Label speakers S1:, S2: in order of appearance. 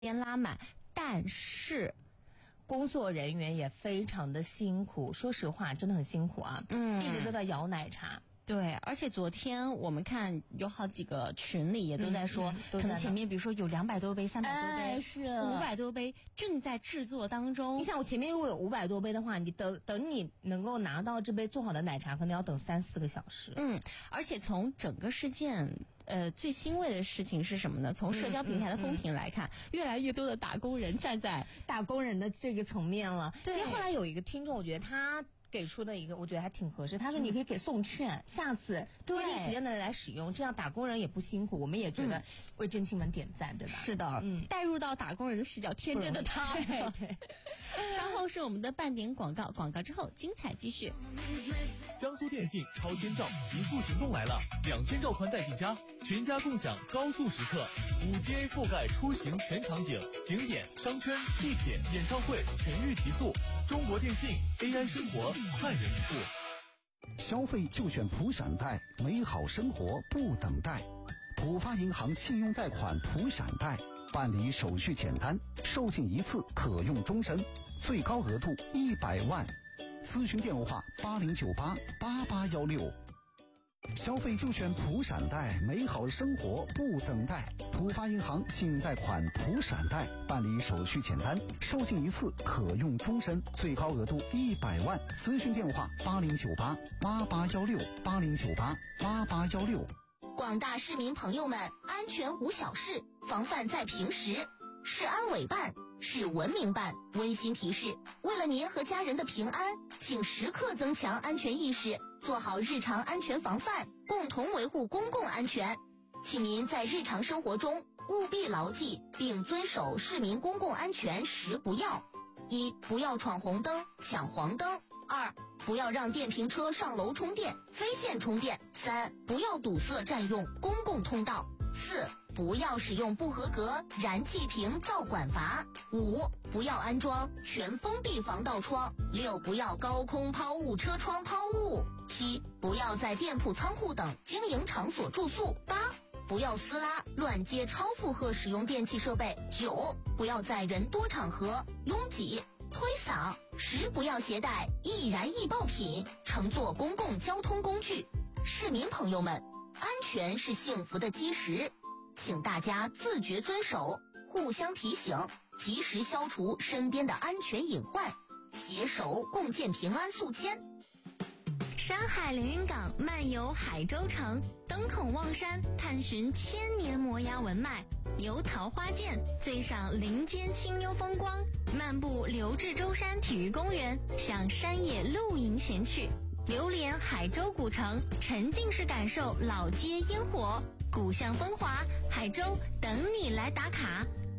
S1: 边拉满，但是工作人员也非常的辛苦，说实话真的很辛苦啊，一直都在摇奶茶。
S2: 对，而且昨天我们看有好几个群里也都在说，可能前面比如说有200多杯、300多杯，
S1: 是
S2: 500多杯正在制作当中。
S1: 你想，我前面如果有500多杯的话，你等你能够拿到这杯做好的奶茶，可能要等3-4个小时。
S2: 而且从整个事件。最欣慰的事情是什么呢？从社交平台的风评来看，越来越多的打工人站在
S1: 打工人的这个层面了。其实后来有一个听众，我觉得他给出的一个，我觉得还挺合适。他说你可以给送券，下次规定时间的来使用，这样打工人也不辛苦，我们也觉得为真亲们点赞，对吧？
S2: 是的，带入到打工人的视角，天真的他。
S1: 对。
S2: 稍后是我们的半点广告，广告之后精彩继续。
S3: 江苏电信超千兆极速行动来了，2000兆宽带进家，全家共享高速时刻，5G 覆盖出行全场景，景点、商圈、地铁、演唱会全域提速。中国电信 AI 生活快人一步。
S4: 消费就选普闪贷，美好生活不等待。浦发银行信用贷款普闪贷，办理手续简单，授信一次可用终身，最高额度100万。咨询电话80988816。消费就选普闪贷，美好生活不等待。浦发银行信用贷款普闪贷，办理手续简单，授信一次可用终身，最高额度100万。咨询电话80988816，80988816。
S5: 广大市民朋友们，安全无小事，防范在平时。市安委办，市文明办温馨提示：为了您和家人的平安，请时刻增强安全意识，做好日常安全防范，共同维护公共安全。请您在日常生活中务必牢记并遵守市民公共安全10不要：1. 不要闯红灯、抢黄灯； 2. 不要让电瓶车上楼充电、非线充电； 3. 不要堵塞占用公共通道； 4. 不要使用不合格燃气瓶造管阀； 5. 不要安装全封闭防盗窗； 6. 不要高空抛物车窗抛物； 7. 不要在店铺仓库等经营场所住宿； 8. 不要撕拉乱接超负荷使用电器设备； 9. 不要在人多场合拥挤推搡； 10. 不要携带易燃易爆品乘坐公共交通工具。市民朋友们，安全是幸福的基石，请大家自觉遵守，互相提醒，及时消除身边的安全隐患，携手共建平安宿迁。
S6: 山海连云港漫游海州城，登统望山探寻千年摩崖文脉，游桃花涧醉赏林间清幽风光，漫步刘志洲山体育公园，享山野露营闲趣，流连海州古城，沉浸式感受老街烟火，古巷风华，海州等你来打卡。